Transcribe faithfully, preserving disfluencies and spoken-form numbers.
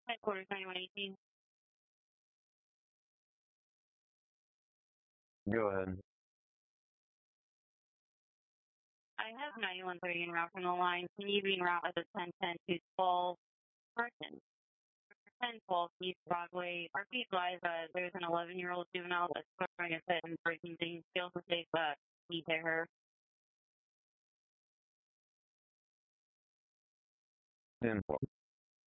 Headquarters ninety-one eighteen. Go ahead. I have ninety-one thirty en route from the line. Can you be en route at the ten ten to twelve person? ten twelve East Broadway. Our please advise uh, there's an eleven year old juvenile that's throwing his head and breaking things. Feel to safe, uh, he hit her. ten twelve.